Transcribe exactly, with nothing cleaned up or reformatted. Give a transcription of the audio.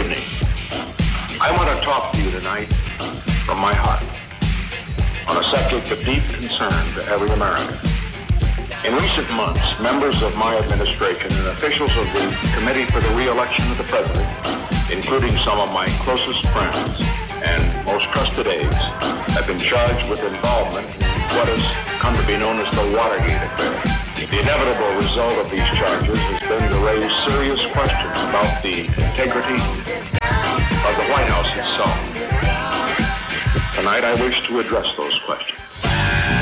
evening. I want to talk to you tonight from my heart on a subject of deep concern to every American. In recent months, members of my administration and officials of the Committee for the Re-election of the President, including some of my closest friends and most trusted aides, have been charged with involvement in what has come to be known as the Watergate affair. The inevitable result of these charges has been to raise serious questions about the integrity of the White House itself. Tonight I wish to address those questions.